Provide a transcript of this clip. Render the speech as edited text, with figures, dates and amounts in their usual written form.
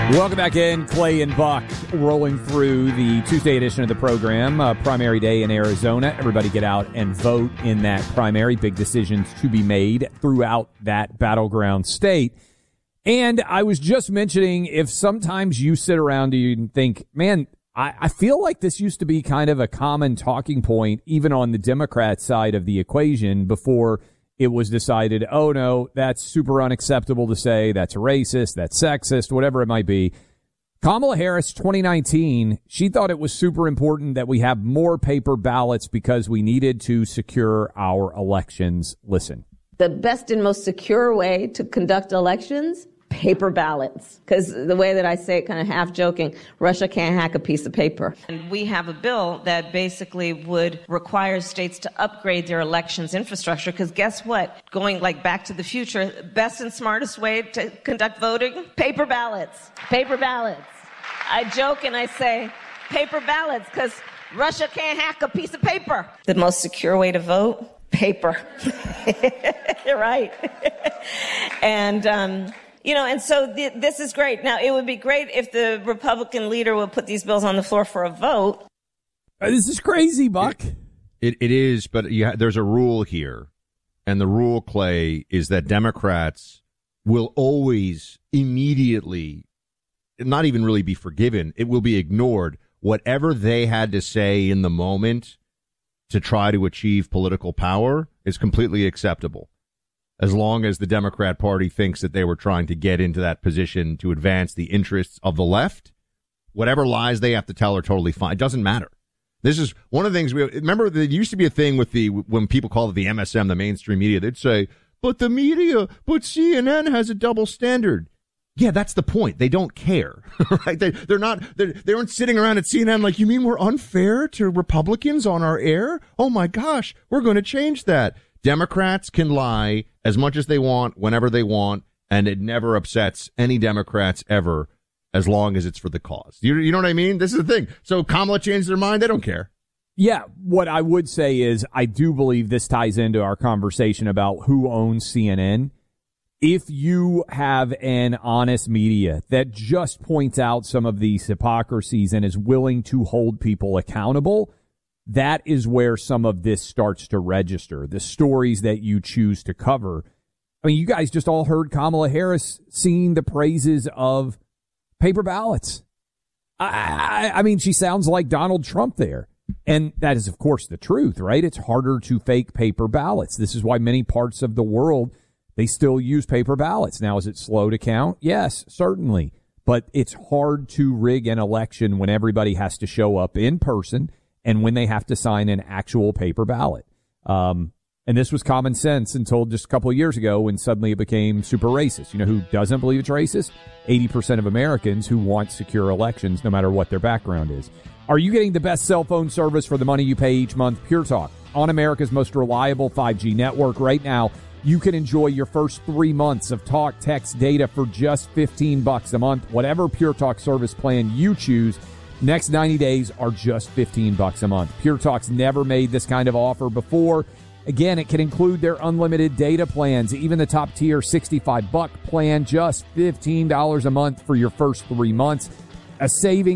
Welcome back in. Clay and Buck rolling through the Tuesday edition of the program. Primary day in Arizona. Everybody get out and vote in that primary. Big decisions to be made throughout that battleground state. And I was just mentioning, if sometimes you sit around and think, man, I feel like this used to be kind of a common talking point, even on the Democrat side of the equation, before it was decided, oh, no, that's super unacceptable to say, that's racist, that's sexist, whatever it might be. Kamala Harris, 2019, she thought it was super important that we have more paper ballots because we needed to secure our elections. Listen. The best and most secure way to conduct elections, paper ballots. Because the way that I say it, kind of half joking, Russia can't hack a piece of paper. And we have a bill that basically would require states to upgrade their elections infrastructure. Because guess what? Going like back to the future, best and smartest way to conduct voting, paper ballots. Paper ballots. I joke and I say paper ballots because Russia can't hack a piece of paper. The most secure way to vote, paper. You're right. And, and so this is great. Now, it would be great if the Republican leader would put these bills on the floor for a vote. This is crazy, Buck. It is, but there's a rule here. And the rule, Clay, is that Democrats will always immediately not even really be forgiven. It will be ignored. Whatever they had to say in the moment to try to achieve political power is completely acceptable, as long as the Democrat Party thinks that they were trying to get into that position to advance the interests of the left. Whatever lies they have to tell are totally fine. It doesn't matter. This is one of the things remember, there used to be a thing with when people call it the MSM, the mainstream media, they'd say, but CNN has a double standard. Yeah, that's the point. They don't care, right? They aren't sitting around at CNN like, you mean we're unfair to Republicans on our air? Oh my gosh, we're going to change that. Democrats can lie as much as they want, whenever they want, and it never upsets any Democrats ever, as long as it's for the cause. You know what I mean? This is the thing. So Kamala changed their mind. They don't care. Yeah, what I would say is I do believe this ties into our conversation about who owns CNN. If you have an honest media that just points out some of these hypocrisies and is willing to hold people accountable, that is where some of this starts to register, the stories that you choose to cover. I mean, you guys just all heard Kamala Harris singing the praises of paper ballots. I mean, she sounds like Donald Trump there. And that is, of course, the truth, right? It's harder to fake paper ballots. This is why many parts of the world, they still use paper ballots. Now, is it slow to count? Yes, certainly. But it's hard to rig an election when everybody has to show up in person and when they have to sign an actual paper ballot. And this was common sense until just a couple of years ago when suddenly it became super racist. You know who doesn't believe it's racist? 80% of Americans who want secure elections, no matter what their background is. Are you getting the best cell phone service for the money you pay each month? Pure Talk, on America's most reliable 5G network right now. You can enjoy your first 3 months of talk, text, data for just $15 a month. Whatever Pure Talk service plan you choose, next 90 days are just $15 a month. Pure Talk's never made this kind of offer before. Again, it can include their unlimited data plans, even the top tier $65 plan, just $15 a month for your first 3 months. A saving